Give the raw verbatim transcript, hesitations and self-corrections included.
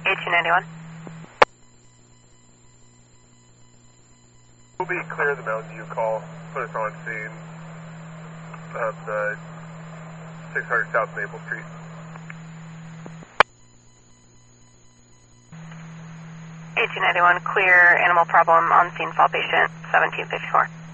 eighteen ninety-one. We'll be clear of the Mountain View call. Put us on scene of the six hundred South Maple Street. eighteen ninety-one, clear, animal problem, on scene, fall patient, seventeen fifty-four.